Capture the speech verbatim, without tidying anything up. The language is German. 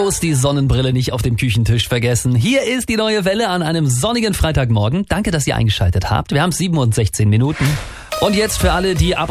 Bloß die Sonnenbrille nicht auf dem Küchentisch vergessen. Hier ist die neue Welle an einem sonnigen Freitagmorgen. Danke, dass ihr eingeschaltet habt. Wir haben sieben und sechzehn Minuten. Und jetzt für alle, die ab